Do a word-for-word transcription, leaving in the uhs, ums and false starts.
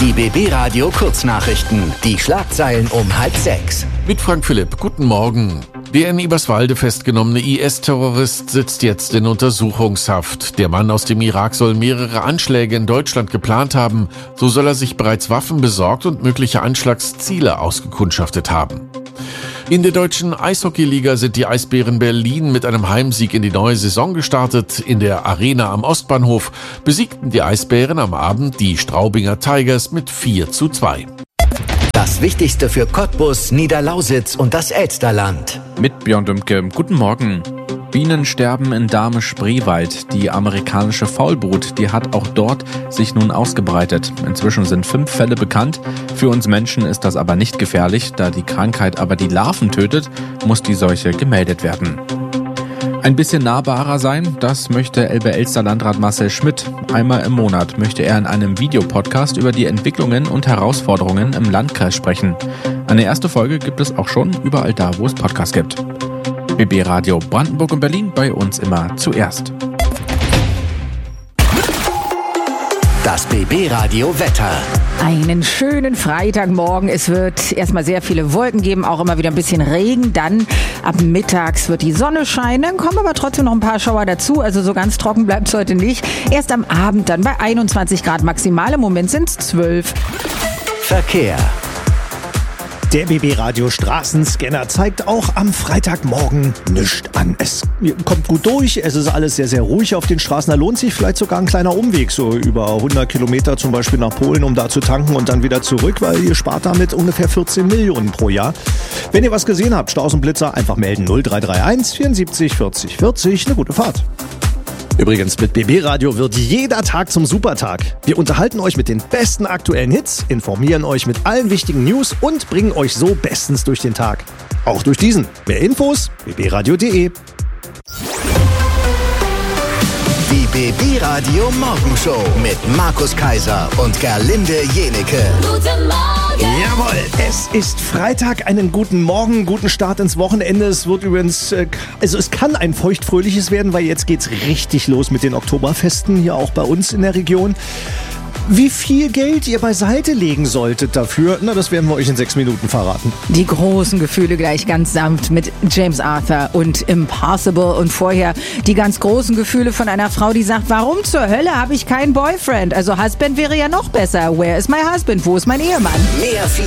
Die B B-Radio Kurznachrichten. Die Schlagzeilen um halb sechs. Mit Frank Philipp. Guten Morgen. Der in Eberswalde festgenommene I S-Terrorist sitzt jetzt in Untersuchungshaft. Der Mann aus dem Irak soll mehrere Anschläge in Deutschland geplant haben. So soll er sich bereits Waffen besorgt und mögliche Anschlagsziele ausgekundschaftet haben. In der deutschen Eishockeyliga sind die Eisbären Berlin mit einem Heimsieg in die neue Saison gestartet. In der Arena am Ostbahnhof besiegten die Eisbären am Abend die Straubinger Tigers mit vier zu zwei. Das Wichtigste für Cottbus, Niederlausitz und das Elsterland. Mit Björn Dümke. Guten Morgen. Bienen sterben in Dahme-Spreewald. Die amerikanische Faulbrut, die hat auch dort sich nun ausgebreitet. Inzwischen sind fünf Fälle bekannt. Für uns Menschen ist das aber nicht gefährlich. Da die Krankheit aber die Larven tötet, muss die Seuche gemeldet werden. Ein bisschen nahbarer sein, das möchte Elbe-Elster-Landrat Marcel Schmidt. Einmal im Monat möchte er in einem Videopodcast über die Entwicklungen und Herausforderungen im Landkreis sprechen. Eine erste Folge gibt es auch schon überall da, wo es Podcasts gibt. B B-Radio Brandenburg und Berlin, bei uns immer zuerst. Das B B-Radio Wetter. Einen schönen Freitagmorgen. Es wird erstmal sehr viele Wolken geben, auch immer wieder ein bisschen Regen. Dann ab mittags wird die Sonne scheinen. Dann kommen aber trotzdem noch ein paar Schauer dazu. Also so ganz trocken bleibt es heute nicht. Erst am Abend dann bei einundzwanzig Grad maximal. Im Moment sind es zwölf. Verkehr. Der B B-Radio Straßenscanner zeigt auch am Freitagmorgen nichts an. Es kommt gut durch, es ist alles sehr, sehr ruhig auf den Straßen. Da lohnt sich vielleicht sogar ein kleiner Umweg, so über hundert Kilometer zum Beispiel nach Polen, um da zu tanken und dann wieder zurück, weil ihr spart damit ungefähr vierzehn Millionen pro Jahr. Wenn ihr was gesehen habt, Staus und Blitzer, einfach melden null drei drei eins vierundsiebzig vierzig vierzig. Eine gute Fahrt. Übrigens, mit B B-Radio wird jeder Tag zum Supertag. Wir unterhalten euch mit den besten aktuellen Hits, informieren euch mit allen wichtigen News und bringen euch so bestens durch den Tag. Auch durch diesen. Mehr Infos, b b radio punkt de. Die B B-Radio Morgenshow mit Markus Kaiser und Gerlinde Jenecke. Guten Morgen! Jawohl, es ist Freitag, einen guten Morgen, guten Start ins Wochenende. Es wird übrigens, also es kann ein feuchtfröhliches werden, weil jetzt geht's richtig los mit den Oktoberfesten, hier auch bei uns in der Region. Wie viel Geld ihr beiseite legen solltet dafür, na, das werden wir euch in sechs Minuten verraten. Die großen Gefühle gleich ganz sanft mit James Arthur und Impossible. Und vorher die ganz großen Gefühle von einer Frau, die sagt, warum zur Hölle habe ich keinen Boyfriend? Also Husband wäre ja noch besser. Where is my husband? Wo ist mein Ehemann? Mehr